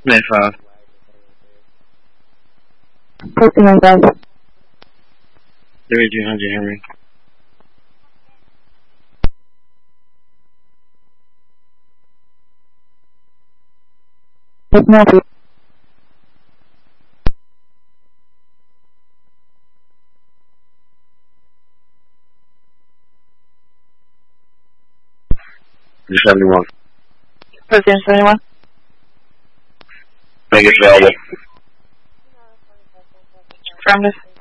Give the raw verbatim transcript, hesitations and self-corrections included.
ninety-five. Fifty-nine thousand. thirty-two hundred Henry. It's not. seventy-one. Fifteen seventy-one. Make it available. Affirmative.